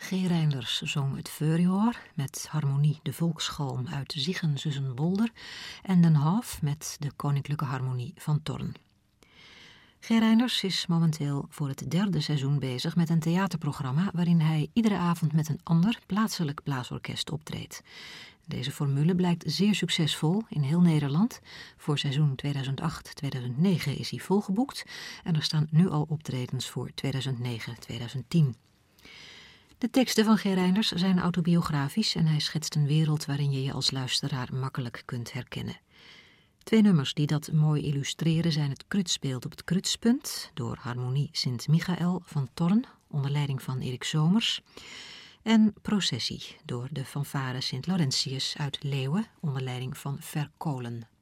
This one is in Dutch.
G. Reinders zong het Feurjoor met harmonie de Volksgalm uit Ziegen-Zussen-Bolder en Den Haaf met de Koninklijke Harmonie van Thorn. G. Reinders is momenteel voor het 3e seizoen bezig met een theaterprogramma waarin hij iedere avond met een ander plaatselijk blaasorkest optreedt. Deze formule blijkt zeer succesvol in heel Nederland. Voor seizoen 2008-2009 is hij volgeboekt en er staan nu al optredens voor 2009-2010. De teksten van G. Reinders zijn autobiografisch en hij schetst een wereld waarin je je als luisteraar makkelijk kunt herkennen. 2 nummers die dat mooi illustreren zijn het Krut speelt op het Krutspunt door Harmonie Sint-Michael van Thorn onder leiding van Erik Somers en Processie door de fanfare Sint Laurentius uit Leeuwen onder leiding van Verkolen.